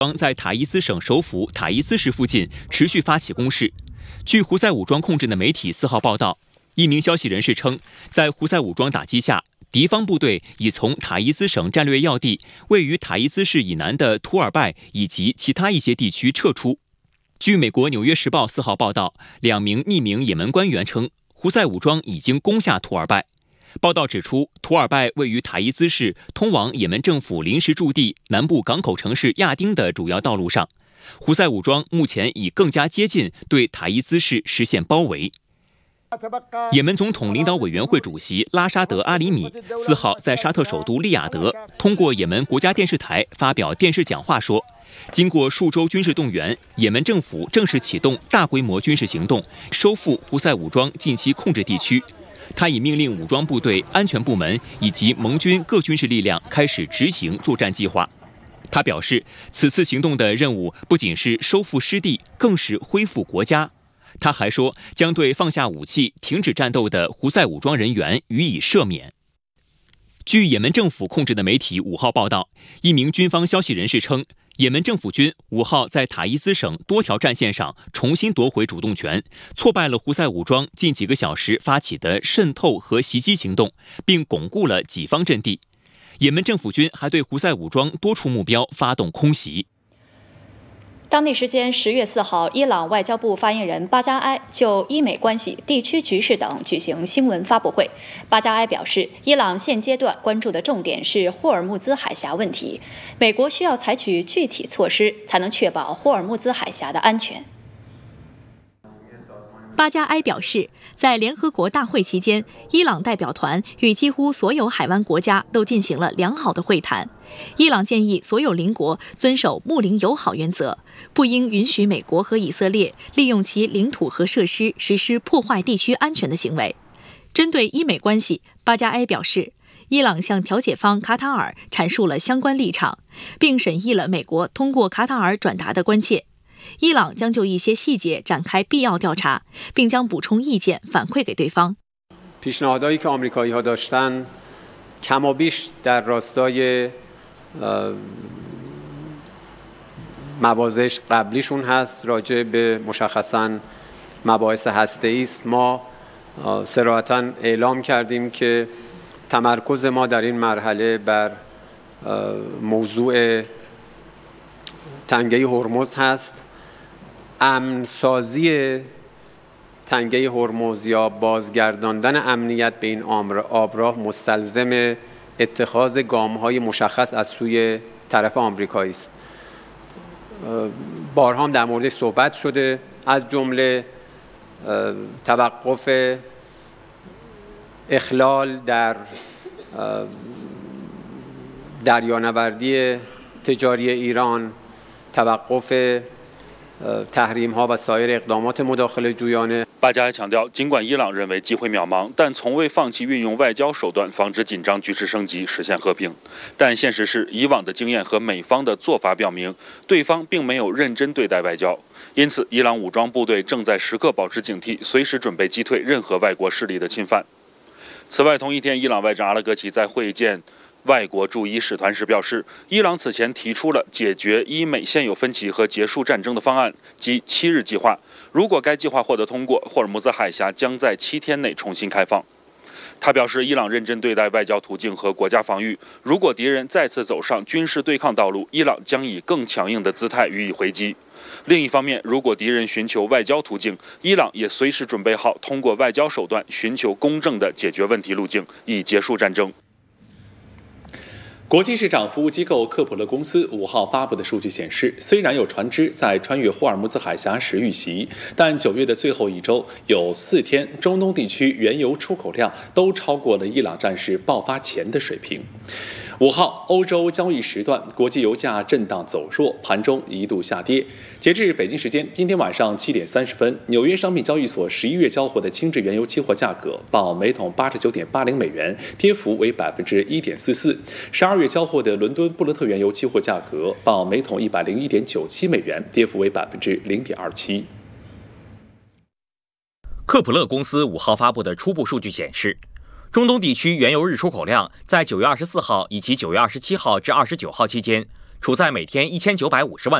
在塔伊斯省首府塔伊斯市附近持续发起攻势。据胡塞武装控制的媒体4号报道，一名消息人士称，在胡塞武装打击下，敌方部队已从塔伊斯省战略要地位于塔伊斯市以南的图尔拜以及其他一些地区撤出。据美国《纽约时报》4号报道，2名匿名也门官员称，胡塞武装已经攻下图尔拜。报道指出，图尔拜位于塔伊兹市通往也门政府临时驻地南部港口城市亚丁的主要道路上。胡塞武装目前已更加接近，对塔伊兹市实现包围。也门总统领导委员会主席拉沙德·阿里米4号在沙特首都利雅得通过也门国家电视台发表电视讲话说，经过数周军事动员，也门政府正式启动大规模军事行动，收复胡塞武装近期控制地区。他已命令武装部队、安全部门以及盟军各军事力量开始执行作战计划。他表示，此次行动的任务不仅是收复失地，更是恢复国家。他还说，将对放下武器、停止战斗的胡塞武装人员予以赦免。据也门政府控制的媒体5号报道，一名军方消息人士称，也门政府军5号在塔伊斯省多条战线上重新夺回主动权，挫败了胡塞武装近几个小时发起的渗透和袭击行动，并巩固了己方阵地。也门政府军还对胡塞武装多处目标发动空袭。 当地时间10月4号，伊朗外交部发言人巴加埃就伊美关系、地区局势等举行新闻发布会。巴加埃表示，伊朗现阶段关注的重点是霍尔木兹海峡问题，美国需要采取具体措施，才能确保霍尔木兹海峡的安全。 巴加埃表示，在联合国大会期间，伊朗代表团与几乎所有海湾国家都进行了良好的会谈。伊朗建议所有邻国遵守睦邻友好原则，不应允许美国和以色列利用其领土和设施实施破坏地区安全的行为。针对伊美关系，巴加埃表示，伊朗向调解方卡塔尔阐述了相关立场，并审议了美国通过卡塔尔转达的关切。伊朗将就一些细节展开必要调查，并将补充意见反馈给对方。 پیشنهادهایی که آمریکایی‌ها داشتن کمابیش در راستای مواضع قبلیشون هست راجع به مشخصاً مباحث هسته‌ای است. ما صراحتاً اعلام کردیم که تمرکز ما در این مرحله بر موضوع تنگه هرمز هست. امن‌سازی تنگه هرمز یا بازگرداندن امنیت به این آبراه مستلزم اتخاذ گام‌های مشخص از سوی طرف آمریکایی است. بارها هم در موردش صحبت شده، از جمله توقف اخلال در دریانوردی تجاری ایران، توقف تحریم‌ها و سایر اقدامات مداخله جویانه。 巴加埃强调，尽管伊朗认为机会渺茫，但从未放弃运用外交手段防止紧张局势升级，实现和平。但现实是，以往的经验和美方的做法表明，对方并没有认真对待外交。因此，伊朗武装部队正在时刻保持警惕，随时准备击退任何外国势力的侵犯。此外，同一天，伊朗外长阿拉格齐在会见外国驻伊使团时表示，伊朗此前提出了解决伊美现有分歧和结束战争的方案，即7日计划。如果该计划获得通过，霍尔木兹海峡将在7天内重新开放。他表示，伊朗认真对待外交途径和国家防御，如果敌人再次走上军事对抗道路，伊朗将以更强硬的姿态予以回击。另一方面，如果敌人寻求外交途径，伊朗也随时准备好通过外交手段寻求公正的解决问题路径，以结束战争。 国际市场服务机构科普勒公司5号发布的数据显示，虽然有船只在穿越霍尔木兹海峡时遇袭，但9月的最后一周有4天，中东地区原油出口量都超过了伊朗战事爆发前的水平。5号，欧洲交易时段，国际油价震荡走弱，盘中一度下跌。截至北京时间今天晚上7点30分，纽约商品交易所11月交货的轻质原油期货价格报每桶89.80美元，跌幅为1.44%。12月交货的伦敦布伦特原油期货价格报每桶101.97美元，跌幅为0.27%。 科普勒公司5号发布的初步数据显示，中东地区原油日出口量在9月24号以及9月27号至29号期间， 处在每天1950万